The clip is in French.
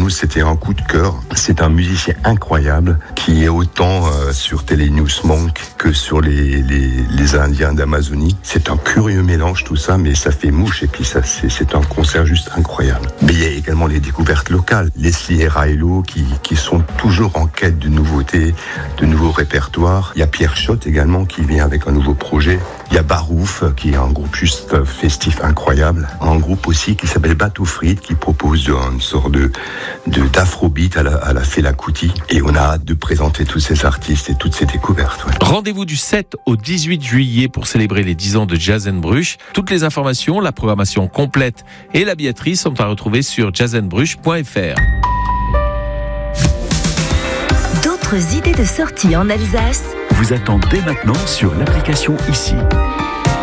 nous, c'était un coup de cœur. C'est un musicien incroyable qui est autant sur Telenews Monk que sur les Indiens d'Amazonie. C'est un curieux mélange tout ça, mais ça fait mouche et puis c'est un concert juste incroyable. Mais il y a également les découvertes locales. Leslie et Railo qui sont toujours en quête de nouveautés, de nouveaux répertoires. Il y a Pierre Schott également qui vient avec un nouveau projet. Il y a Barouf qui est un groupe juste festif incroyable. Un groupe aussi qui s'appelle Bateau Frites qui propose une sorte d'afrobeat à la Fela Kuti. Et on a hâte de présenter tous ces artistes et toutes ces découvertes. Ouais. Rendez-vous du 7 au 18 juillet pour célébrer les 10 ans de Jazz & Bruges. Toutes les informations, la programmation complète et la billetterie sont à retrouver sur jazzandbruges.fr. D'autres idées de sortie en Alsace vous attendent dès maintenant sur l'application ICI.